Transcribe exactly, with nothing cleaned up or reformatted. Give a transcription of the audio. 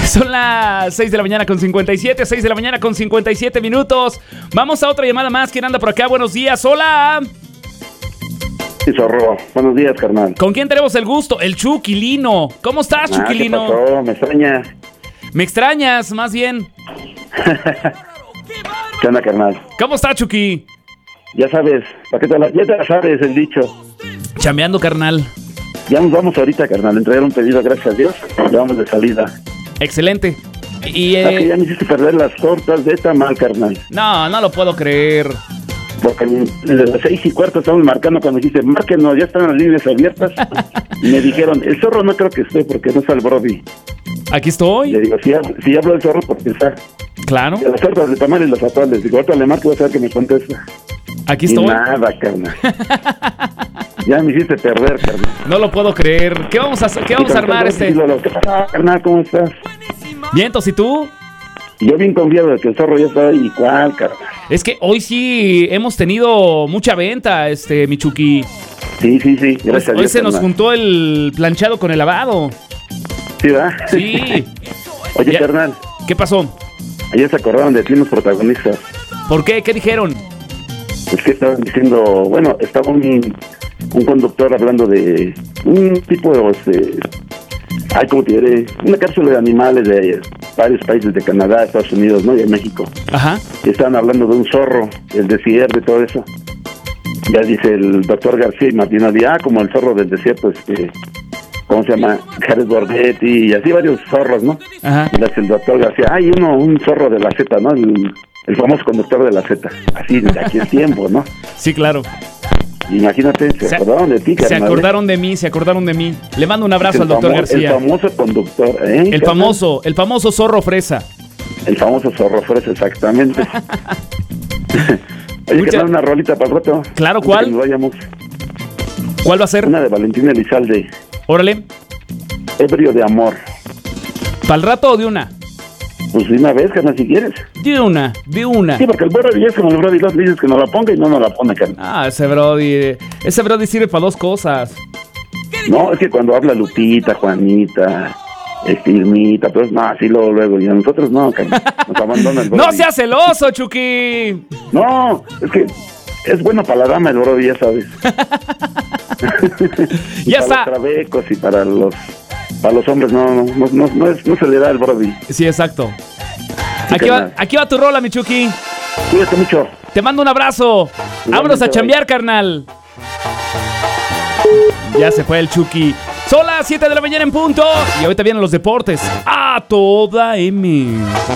Son las seis de la mañana con cincuenta y siete, seis de la mañana con cincuenta y siete minutos. Vamos a otra llamada más. ¿Quién anda por acá? Buenos días, hola. Sí, Zorro. Buenos días, carnal. ¿Con quién tenemos el gusto? El Chuquilino. ¿Cómo estás, Ah, Chuquilino? ¿qué pasó? Me extraña. Me extrañas, más bien. ¿Qué onda, carnal? ¿Cómo está, Chuqui? Ya sabes, ¿para qué te la, ya te la sabes el dicho? Chambeando, carnal. Ya nos vamos ahorita, carnal, a entregar un pedido, gracias a Dios. Ya vamos de salida. Excelente. Y, Ah, que eh, ya me hiciste perder las tortas de tamal, carnal. no, no lo puedo creer. Porque desde las seis y cuarto estamos marcando cuando dijiste, márquenos, ya están las líneas abiertas. Y me dijeron, el Zorro no creo que esté porque no está el Brody. Aquí Y estoy. le digo, si, si hablo del Zorro porque está. Claro. De las tortas de tamal y los atuales. Digo, ahorita le marco, voy a saber que me contesta. Aquí Y estoy. nada, carnal. Ya me hiciste perder, carnal. No lo puedo creer. ¿Qué vamos a hacer? ¿Qué vamos a armar este? ¿Qué pasa, carnal? ¿Cómo estás? Vientos, ¿y tú? Yo bien confiado de que el Zorro ya está ahí. ¿Cuál, carnal? Es que hoy sí hemos tenido mucha venta, este, Michuki. Sí, sí, sí. Gracias a Hoy Dios, se nos carnal. juntó el planchado con el lavado. ¿Sí, va? Sí. Oye, Ya. carnal, ¿Qué pasó? ayer se acordaron de ti los protagonistas. ¿Por qué? ¿Qué dijeron? Es que estaban diciendo, bueno, estaba un, un conductor hablando de un tipo de, este, ay, ¿cómo te diré? Una cápsula de animales de varios países de Canadá, Estados Unidos, ¿no? Y de México. Ajá. Y estaban hablando de un zorro, el desierto y todo eso. Ya dice el doctor García y Martina Díaz, ah, como el zorro del desierto, este, ¿cómo se llama? Jared Borghetti y así varios zorros, ¿no? Ajá. Y le dice el doctor García, hay uno, un zorro de la Z, ¿no? El, el famoso conductor de la Z, así de aquí el tiempo, ¿no? Sí, claro. Imagínate, se, Se- acordaron de ti, Se carnal, ¿eh? acordaron de mí, se acordaron de mí. Le mando un abrazo El al doctor famo- García. El famoso conductor, ¿eh? El carnal? famoso, el famoso zorro fresa. El famoso zorro fresa, exactamente. Oye, Mucha- que una rolita para el rato. Claro, Antes ¿cuál? que nos vayamos. ¿Cuál va a ser? Una de Valentina Elizalde, Órale. ebrio de amor. ¿Para el rato o de una? Pues de una vez, carnal, si quieres. De una, de una. Sí, porque el Brody es como el Brody, le dices que no la ponga y no nos la pone, carnal. Ah, ese Brody. Ese Brody sirve para dos cosas. No, es que cuando habla Lupita, Juanita, este, Irmita, pues no, así luego, luego, y a nosotros no, carnal, nos abandona el Brody. ¡No seas celoso, Chucky! No, es que es bueno para la dama el Brody, ya sabes. Y Ya para está. los trabecos y para los para los hombres no no no, no, no, es, no se le da el Brody. Sí, exacto. Sí, Aquí va, carnal. aquí va tu rola, mi Chucky. Cuídate mucho. Te mando un abrazo. Vámonos a bye. chambear, carnal. Ya se fue el Chucky. Son las siete de la mañana en punto. Y ahorita vienen los deportes. A toda M.